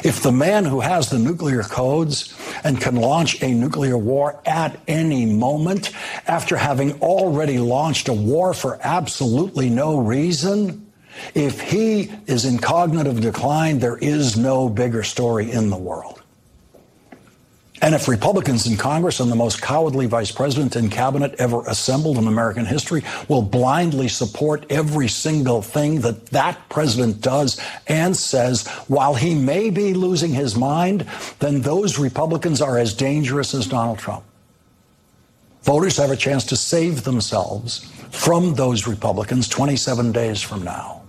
If the man who has the nuclear codes and can launch a nuclear war at any moment, after having already launched a war for absolutely no reason, if he is in cognitive decline, there is no bigger story in the world. And if Republicans in Congress and the most cowardly vice president and cabinet ever assembled in American history will blindly support every single thing that that president does and says while he may be losing his mind, then those Republicans are as dangerous as Donald Trump. Voters have a chance to save themselves from those Republicans 27 days from now.